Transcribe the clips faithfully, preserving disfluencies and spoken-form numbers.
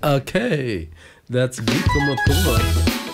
Okay, that's Geek Kumot Kumot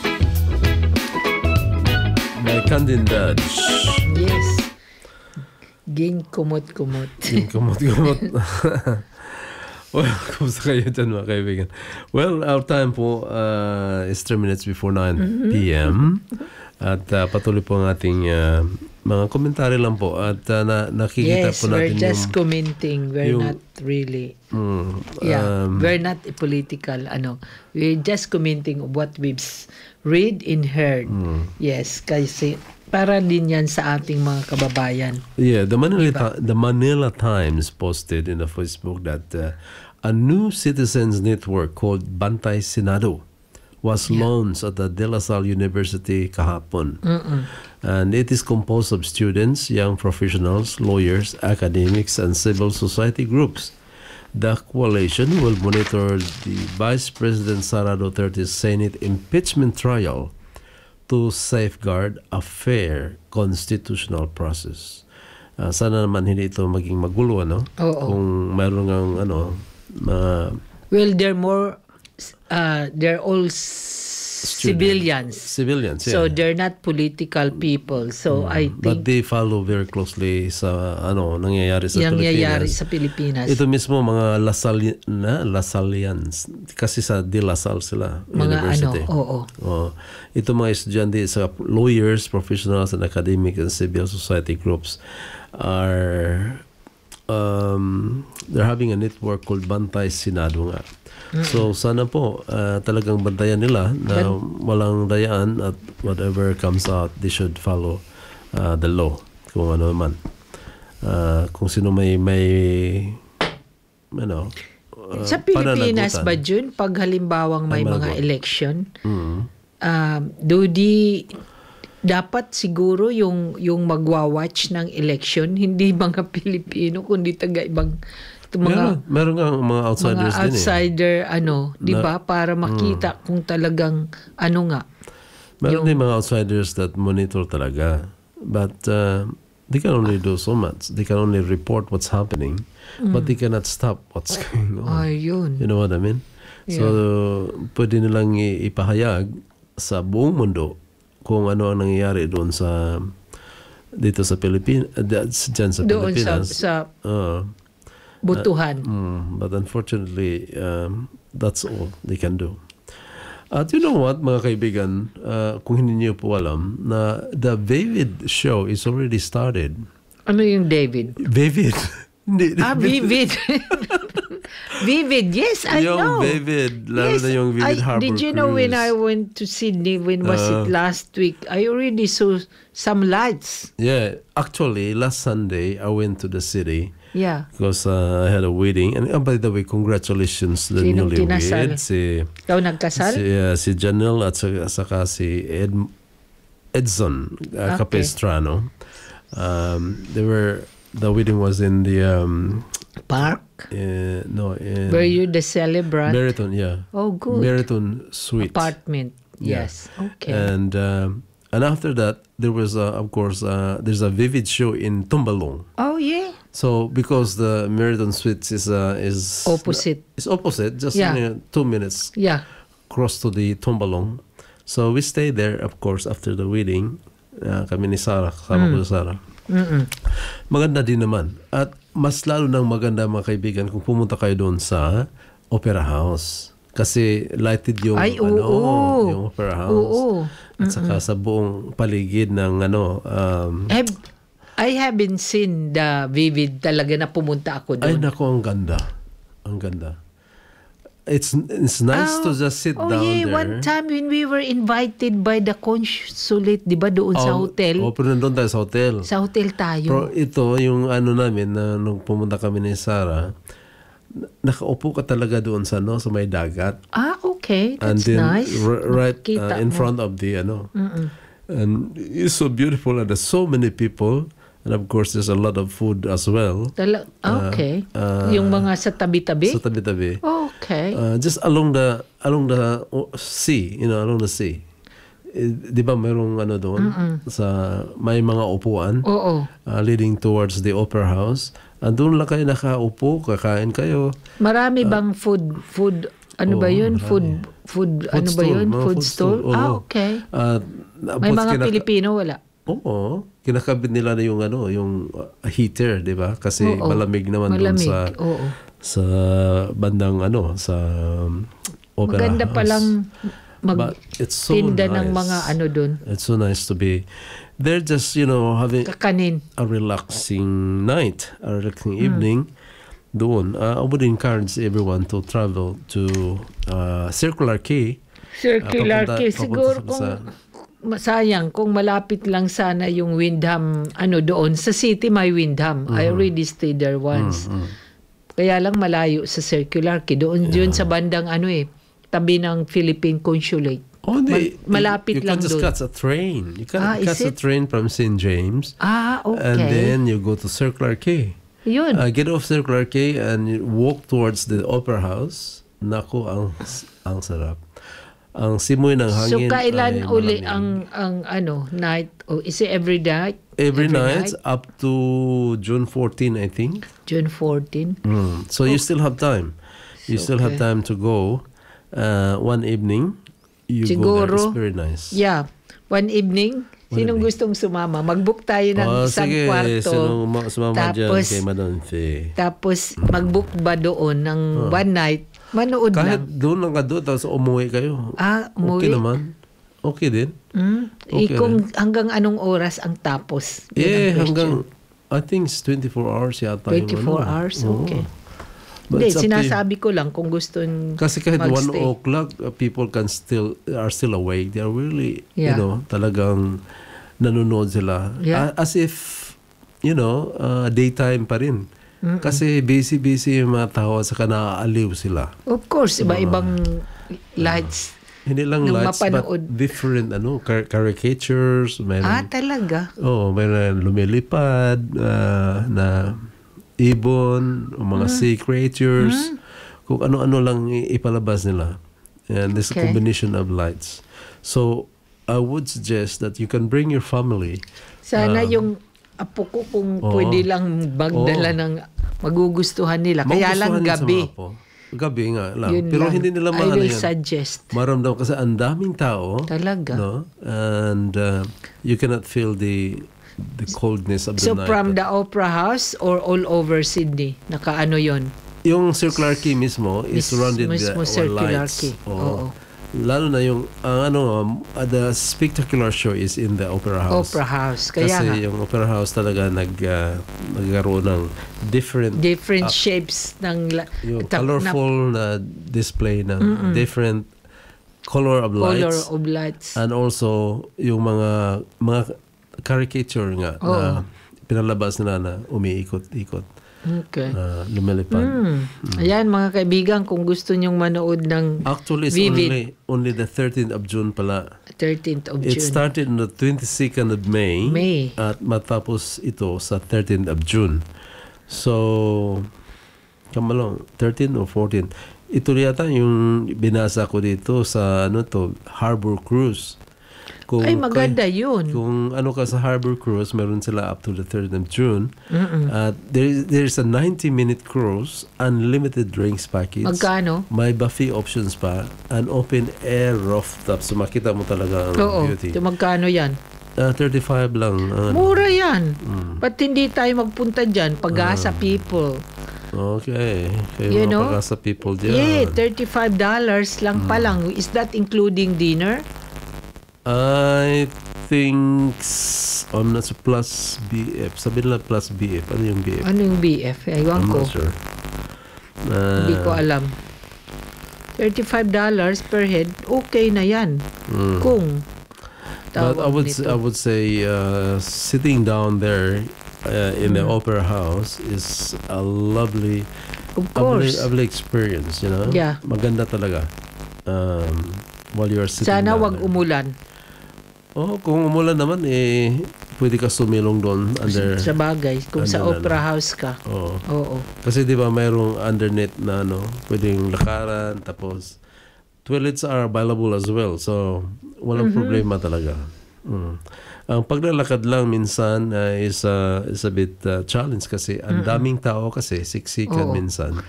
by Candin Dodge. Yes. Ging kumot-kumot. Ging Kumot Kumot. Well, kumusta kayo dyan mga kaibigan? Well, our time po uh, is three minutes before nine p.m. At uh, patuloy po ang ating uh, mga komentary lang po. At uh, na, nakikita yes, po natin we're just yung, commenting. We're yung, not really... Mm, yeah, um, we're not political. Ano, we're just commenting of what we've read and heard. Mm. Yes, kasi para din yan sa ating mga kababayan. Yeah, the Manila, Diba? the Manila Times posted in the Facebook that uh, a new citizens network called Bantay Senado was Yeah. launched at the De La Salle University kahapon. Mm-mm. And it is composed of students, young professionals, lawyers, academics, and civil society groups. The coalition will monitor the Vice President Sara Duterte's Senate impeachment trial to safeguard a fair constitutional process. Uh, sana naman hindi ito maging magulo, ano? Oo. Kung mayroon ng ano, mga Well, they're more, uh, they're all civilians. civilians, yeah. So they're not political people. So I But think they follow very closely sa ano nangyayari sa yung Pilipinas. nangyayari sa Pilipinas. Ito mismo mga Lasali, na Lasallians kasi sa De La Salle sila Mga University. ano, oo. Oh, ito mga estudyante sa lawyers, professionals, and academic and civil society groups are um, they're having a network called Bantay Senado nga. So sana po uh, talagang bantayan nila na walang dayaan at whatever comes out they should follow uh, the law kung ano man. Uh, kung sino may may ano uh, Sa Pilipinas pananagutan. ba, Jun, pag halimbawang may Ay, mga managot. election, Mm. um, do di dapat siguro yung yung magwa-watch ng election hindi mga Pilipino kundi taga ibang itong mga meron, meron nga mga outsiders mga din outsider eh. ano, 'di ba, para makita kung talagang ano nga. Meron yung- din mga outsiders that monitor talaga. But uh, they can only do so much. They can only report what's happening, but they cannot stop what's going on. Ayun. You know what I mean? So, pwede nilang i- ipahayag sa buong mundo kung ano ang nangyayari doon sa dito sa Pilipinas, dyan sa Doon sa Pilipinas. sa Uh, butuhan. Mm, but unfortunately, um, that's all they can do. At you know what, mga kaibigan, uh, kung hindi niyo po alam, na the Vivid show is already started. Ano yung David? Vivid. Hindi. Ah, Vivid. Vivid, yes, I yung know. Vivid, lalo Yes, na yung Vivid I- Harbor Did you know when Cruise. I went to Sydney, when was Uh, it last week? I already saw some lights. Yeah, actually, last Sunday, I went to the city Yeah. because uh, I had a wedding. And uh, by the way, congratulations to the Sinong kinasal? newlywed. Si, Ikaw nagkasal? si, uh, si Janelle at saka, saka si Ed, Edson uh, Okay. Capestrano. Um, they were, the wedding was in the, um, Park? uh, no, in Were you the celebrant? Meriton, yeah. Oh, good. Meriton Suite. Apartment. Yeah. Yes. Okay. And um, and after that, there was uh, of course uh, there's a Vivid show in Tumbalong. Oh, yeah. So because the Meriton Suites is uh, is Opposite. it's opposite, just Yeah. uh, two minutes Yeah. cross to the Tumbalong. So we stayed there, of course, after the wedding. Uh, kami ni Sarah, kasama ko si Sarah. Mm-mm. Maganda din naman. At mas lalo nang maganda mga kaibigan kung pumunta kayo doon sa Opera House. Kasi lighted yung Ay, ano, oo. yung Opera House. Oo. At saka sa buong paligid ng ano um, Have, I haven't seen the Vivid talaga na pumunta ako ay doon. nako, ang ganda. Ang ganda. It's it's nice to just sit oh, down yeah. there. One time when we were invited by the consulate, di ba, doon sa Oh, hotel? Oh, pero nandun tayo sa hotel. Sa hotel tayo. Pero ito, yung ano namin, na nung pumunta kami ni Sarah, na- nakaupo ka talaga doon sa, no, sa may dagat. ah, okay. And That's then nice. r- right Makikita uh, in mo. front of the, ano. And it's so beautiful and there's so many people. And of course, there's a lot of food as well. Tala- okay. uh, yung mga sa tabi-tabi? Sa tabi-tabi. Okay. Uh, just along the along the o- sea, you know, along the sea. Eh, di ba mayroong ano doon sa may mga upuan Oo. uh, leading towards the Opera House. And doon lang kayo nakaupo, kakain kayo. Marami bang food food Ano ba Oo, yun? marami. Food, food, ano ba stall, yun? mga Food food stall? stall, oo. Ah, okay. At, May tapos mga kinaka- Pilipino, wala. Oo, kinakabit nila na yung ano, yung uh, heater, 'di ba? Kasi Oo. malamig naman doon Malamig, sa oo. sa bandang ano, sa um, opera Maganda house. palang But it's so magtinda nice. ng mga ano doon. It's so nice to be they're just, you know, having Kakanin. a relaxing night, a relaxing Hmm. evening doon. Uh, I would encourage everyone to travel to uh, Circular Quay. Circular Ah, papunta- Quay. papunta Siguro sa- kung sa- masayang kung malapit lang sana yung Windham ano doon sa city may Windham. I already stayed there once. Kaya lang malayo sa Circular Quay doon yun sa bandang ano eh tabi ng Philippine Consulate. Oh, they, Mal- malapit you lang can just doon. catch a train. You can Ah, is catch a it? train from Saint James. Ah, okay. And then you go to Circular Quay. Yun. Uh, get off Circular Quay and you walk towards the Opera House. Naku, ang ang sarap. Ang simoy ng So hangin kailan ay uli malamig. ang ang ano night o is it every night? Every, night, up to June fourteenth, I think. June fourteenth. Mm. So you still have time. You So, still have okay. time to go. Uh, one evening, you go there. Siguro, It's very nice. Yeah. One evening, One sinong evening. gustong sumama? Mag-book tayo ng Oh, isang sige, kwarto. sino ma- sumama dyan Tapos, kay Madam Faye. tapos mag-book ba doon ng one night? Manood Kahit lang. doon lang ka doon, tapos umuwi kayo. Ah, Okay umuwi? naman. Okay din. Hmm? Okay Eh, kung hanggang anong oras ang tapos? Yun ang Eh, question. hanggang, I think it's twenty-four hours yata. yung twenty-four ano. hours? Oo. Okay. But Hindi, it's up to you. sinasabi ko lang kung gusto Kasi kahit one magstay. o'clock, uh, people can still, are still awake. They are really, you Yeah. know, talagang nanonood sila. Yeah. A- as if, you know, uh, daytime pa rin. Kasi busy-busy yung mga tao at saka naaaliw sila. Of course, iba-ibang lights. Hindi lang Nung lights, but mapanood. different ano, car- caricatures. Mayroon, Ah, talaga? oh, mayroon lumilipad uh, na ibon, o mga sea creatures. Kung ano-ano lang i- ipalabas nila. And this Okay. combination of lights. So, I would suggest that you can bring your family. Sana Um, yung apo ko kung oo. pwede lang magdala Oo. ng magugustuhan nila. Kaya lang Magugustuhan din sa gabi. mga apo. Gabi nga lang. Yun Pero lang. hindi nila I maano will yan. suggest. Maramdam kasi ang daming tao. Talaga. No? And uh, you cannot feel the the coldness of the So night. from the Opera House or all over Sydney? Nakaano yon? Yung Circular Quay mismo is Mis- surrounded by mismo uh, Circular lights. Quay. Oo. Lalo na yung ang ano um, uh, the spectacular show is in the Opera House. Opera House. Kaya Kasi nga. yung Opera House talaga nag uh, nagkaroon ng different Different uh, shapes ng la- yung ta- colorful na display ng different color of na color lights of lights. and also yung mga mga caricature nga na Oo. pinalabas nila na umiikot-ikot, Okay. na lumilipad. Hmm. Ayan mga kaibigan, kung gusto nyong manood ng Actually, it's Vivid. only only the thirteenth of June pala. thirteenth of It June. started on the twenty-second of May, May. at matapos ito sa thirteenth of June. So, kamalong, thirteen or fourteen. Ito yata yung binasa ko dito sa ano to, Harbor Cruise. Kung, Ay, maganda yun. Kung ano ka sa Harbor Cruise, meron sila up to the third of June. At there is there's a ninety minute cruise, unlimited drinks package. Magkano? May buffet options pa, an open air rooftop. So makita mo talaga ang Oo. beauty. Ito magkano yan? Uh, thirty-five lang. Uh, Mura yan. Mm. Ba't hindi tayo magpunta dyan? Pag-asa Ah. people. Okay. Kayo You mga know? pag-asa people dyan. Yeah, thirty-five dollars lang Mm. pa lang. Is that including dinner? I think s- I'm not sure, plus B F. Sabi nila plus B F. Ano yung B F? Ano yung B F? Ewan I'm ko. not sure. Uh, Hindi ko alam. thirty-five dollars per head, okay na yan. mm. Kung But I tawag would nito. I would say uh, sitting down there uh, in the Mm. opera house is a lovely, Of lovely, course. lovely experience. You know, Yeah. maganda talaga. Um, while you are sitting Sana down wag there. umulan. Oh, kung umulan naman eh pwede ka sumilong doon under. Sa bagay. Kung sa Ano na opera lang. house ka. Oo. Oo. Kasi 'di ba mayroong undernet na ano, pwedeng lakaran tapos toilets are available as well. So walang Mm-hmm. problema talaga. Mm. Ang paglalakad lang minsan uh, is uh, is a bit uh, challenge kasi ang daming tao kasi siksikan Oo. minsan.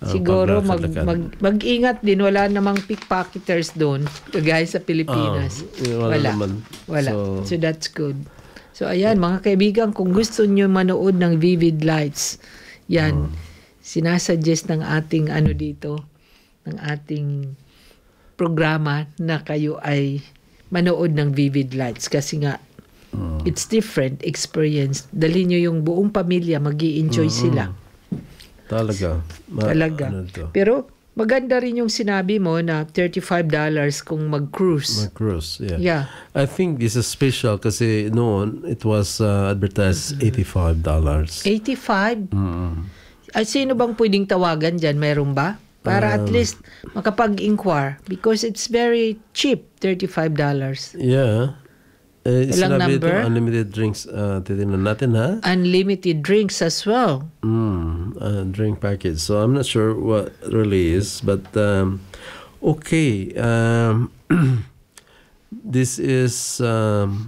Siguro mag, paglakad-lakad. mag, mag-ingat din. Wala namang pickpocketers doon. Kagaya sa Pilipinas. Ah, wala wala. naman. Wala. So- So, that's good. So, ayan, mga kaibigan, kung gusto nyo manood ng Vivid Lights, yan, sinasuggest ng ating ano dito, ng ating programa na kayo ay manood ng Vivid Lights kasi nga it's different experience. Dalhin nyo yung buong pamilya, mag-i-enjoy sila. Talaga. Ma- Talaga. Ano to? Pero maganda rin yung sinabi mo na thirty-five dollars kung mag-cruise. My cruise, yeah. Yeah. I think this is special kasi noon it was uh, advertised eighty-five dollars. eighty-five? Mm. Ay, sino bang pwedeng tawagan dyan? Meron ba? Para at Um, least makapag-inquire because it's very cheap, thirty-five dollars. Yeah. Eh, Ilang sinabi number? Ito, unlimited drinks. Uh, titignan natin ha. Unlimited drinks as well. Mm, uh, drink package. So I'm not sure what really is, but um, okay. Um, this is um,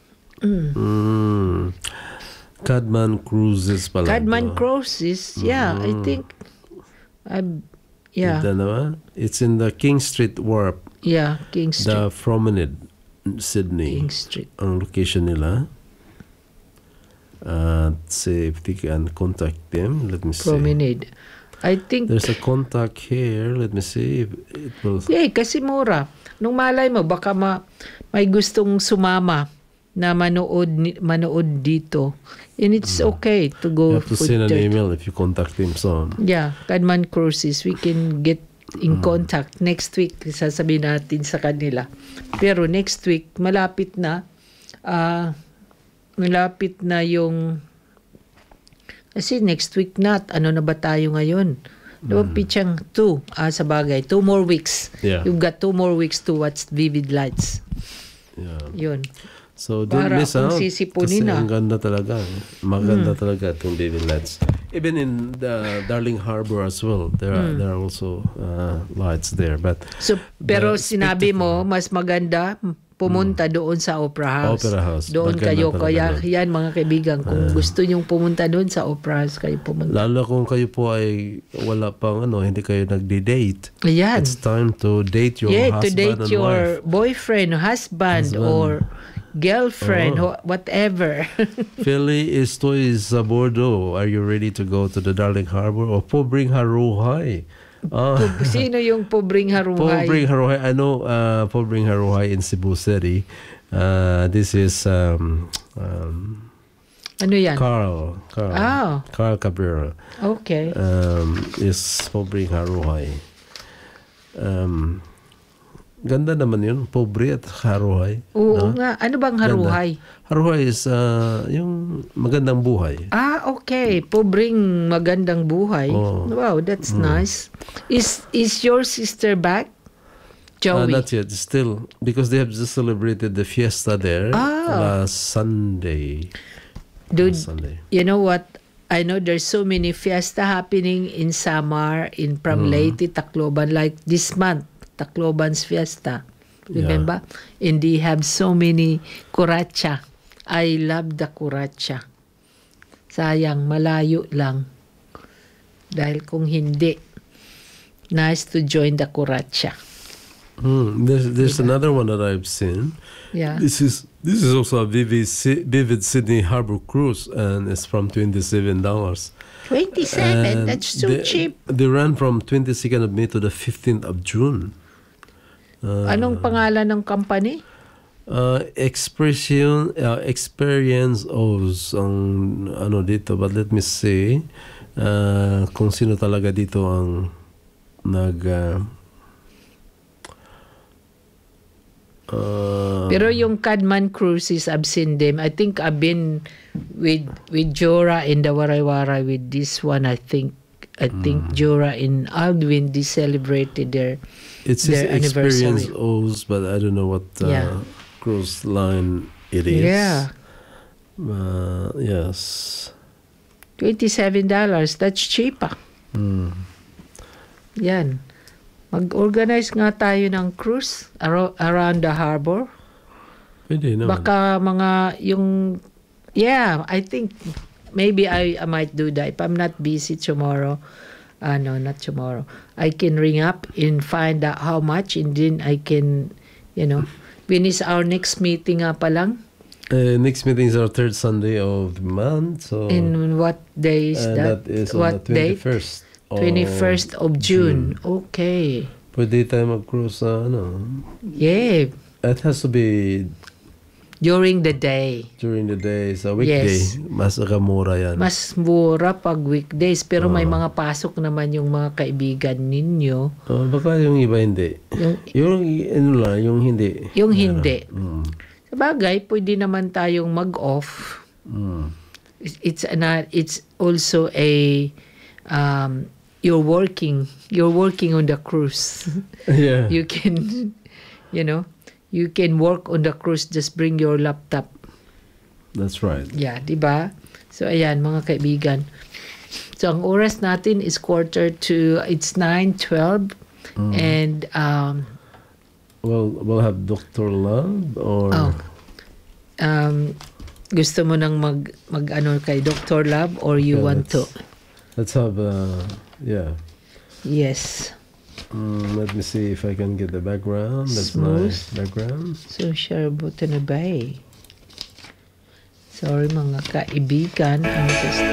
mm, Cadman Cruises pala. Cadman ito. Cruises, yeah, I think, I, yeah, Ito naman. It's in the King Street Wharf, yeah, King Street, the Promenade, Sydney. King Street. Ang location nila. At see if they can contact them. Let me see. Promenade. I think, There's a contact here. Let me see if it will. yeah, kasi mura. Nung malay mo, baka ma, may gustong sumama na manood, ni- manood dito. And it's okay to You go have to for send an thirty. email if you contact him. So Yeah, Cadman Cruises, we can get in Mm. contact next week. Sasabihin natin sa kanila. Pero next week, malapit na, ah, malapit na yung, kasi next week na, ano na ba tayo ngayon? Diba, Pichang two, ah, sa bagay, two more weeks. Mm. Yeah. You've got two more weeks to watch Vivid Lights. yeah. Yun. So don't Para miss akong out. sisipunin Kasi na. ang ganda talaga. Maganda talaga itong Baby Lights. Even in the Darling Harbor as well. There are, there are also uh, lights there. But So, pero The sinabi mo, mas maganda pumunta doon sa Opera House. Opera House. Doon Maganda kayo. talaga Kaya doon. yan mga kaibigan, kung gusto nyong pumunta doon sa Opera House, kayo pumunta. lalo kung kayo po ay wala pang ano, hindi kayo nagdi-date. Ayan. It's time to date your Yeah, to husband date and your wife. boyfriend, husband, Husband. or girlfriend, Oo. wh- whatever. Philly esto is sa Bordeaux. Are you ready to go to the Darling Harbor? O Pobring Haruhay. Ah, Sino yung pobring haruhay? Pobring Haruhay. I know uh, Pobring Haruhay in Cebu City. Uh, this is um, um, Ano yan? Carl. Carl. Ah. Carl Cabrera. Okay. Um, is Pobring Haruhay. Um, ganda naman yun. Pobre at Haruhay. Oo no? nga. Ano bang haruhay? Haruhay is uh, yung magandang buhay. Ah, okay. Pobring magandang buhay. Oo. Wow, that's nice. Is is your sister back? Uh, Joey? not yet. Still, because they have just celebrated the fiesta there Ah. last Sunday. Dude, Last Sunday. you know what? I know there's so many fiesta happening in Samar, in from Mm. Leyte, Tacloban, like this month, Tacloban's fiesta. Remember? And they have so many kuracha. I love the kuracha. Sayang, malayo lang. Dahil kung hindi, nice to join the kuracha. Hmm. There's there's another one that I've seen. Yeah. This is this is also a Vivid, Sy- Vivid Sydney Harbor cruise, and it's from twenty seven dollars. twenty-seven, that's so they, cheap. They ran from twenty second of May to the fifteenth of June. Uh, Anong pangalan ng company? Uh, expression uh, experience O's ang ano dito, but let me see uh, kung sino talaga dito ang nag uh, uh, Pero yung Cadman Cruises, I've seen them. I think I've been with with Jora in the Waray-Waray with this one. I think I think Jora in Aldwin, they celebrated their it says their experience anniversary. O's, but I don't know what uh, Yeah. cruise line it is. Yeah, Uh, yes. twenty-seven dollars. That's cheap ah. Mm. Yan. Mag-organize nga tayo ng cruise aro- around the harbor. Pwede naman. Baka mga yung yeah, I think maybe I, I might do that if I'm not busy tomorrow. Ah, no, not tomorrow. I can ring up and find out how much, and then I can, you know, when is our next meeting nga pa lang? Uh, next meeting is our third Sunday of the month. So And what day is uh, that? that is on What the date? twenty-first. of twenty-first of June. Okay. Pwede tayo mag-cruise sa ano. Yeah. It has to be During the day. during the day. Sa weekday, Yes. mas kamura yan. Mas mura pag weekdays, pero may Oo. mga pasok naman yung mga kaibigan ninyo. Oh, baka yung iba hindi. Yung, Yung ano lang, yung hindi. yung Ano, hindi. Mm. Sa bagay, pwede naman tayong mag-off. Mm. It's, it's, ana- it's also a, um, you're working, you're working on the cruise. Yeah. You can, you know, you can work on the cruise, just bring your laptop. That's right. Yeah, di ba? So, ayan, mga kaibigan. So, ang oras natin is quarter to, it's nine twelve. Mm. And, um, Well, we'll have Doctor Love or oh, um, gusto mo nang mag, mag ano kay Doctor Love or you Okay, want to? let's have uh yeah. Yes. Mm, let me see if I can get the background. That's Smooth. nice background. So, share button na ba eh? Sorry mga kaibigan. I'm just